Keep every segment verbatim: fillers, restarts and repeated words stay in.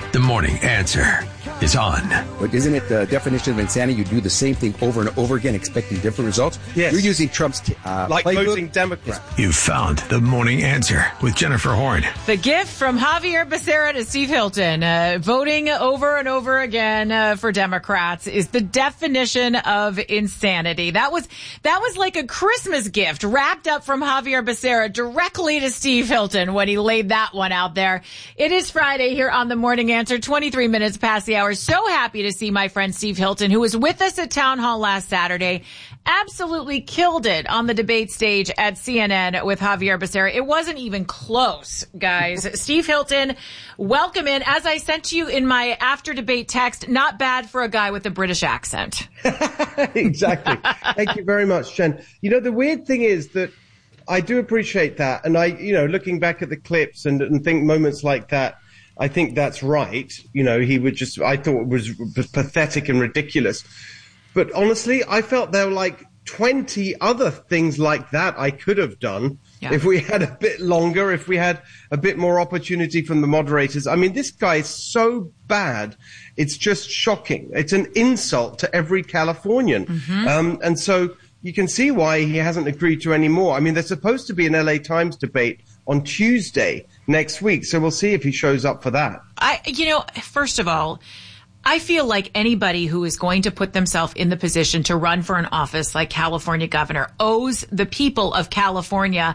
The Morning Answer is on. But isn't it the definition of insanity? You do the same thing over and over again, expecting different results. Yes. You're using Trump's t- uh, like playbook. voting Democrat. You've found The Morning Answer with Jennifer Horn. The gift from Javier Becerra to Steve Hilton, uh, voting over and over again uh, for Democrats is the definition of insanity. That was that was like a Christmas gift wrapped up from Javier Becerra directly to Steve Hilton when he laid that one out there. It is Friday here on The Morning Answer, twenty-three minutes past the hour. So happy to see my friend Steve Hilton, who was with us at Town Hall last Saturday. Absolutely killed it on the debate stage at C N N with Javier Becerra. It wasn't even close, guys. Steve Hilton, welcome in. As I sent to you in my after debate text, not bad for a guy with a British accent. Exactly. Thank you very much, Jen. You know, the weird thing is that I do appreciate that. And I, you know, looking back at the clips and, and think moments like that, I think that's right. You know, he would just, I thought it was pathetic and ridiculous. But honestly, I felt there were like twenty other things like that I could have done yeah. if we had a bit longer, if we had a bit more opportunity from the moderators. I mean, this guy is so bad. It's just shocking. It's an insult to every Californian. Mm-hmm. Um, and so you can see why he hasn't agreed to any more. I mean, there's supposed to be an L A Times debate on Tuesday next week. So we'll see if he shows up for that. I, you know, first of all, I feel like anybody who is going to put themselves in the position to run for an office like California governor owes the people of California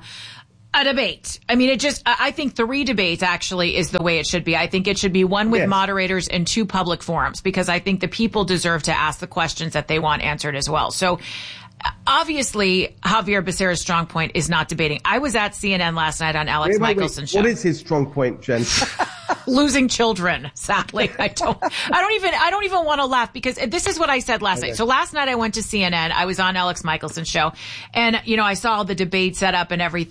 a debate. I mean, it just, I think three debates actually is the way it should be. I think it should be one with yes. moderators and two public forums, because I think the people deserve to ask the questions that they want answered as well. So obviously, Javier Becerra's strong point is not debating. I was at C N N last night on Alex wait, wait, Michelson's show. What is his strong point, Jen? Losing children. Sadly, I don't. I don't even. I don't even want to laugh, because this is what I said last okay. night. So last night I went to C N N. I was on Alex Michelson's show, and you know I saw the debate set up and everything.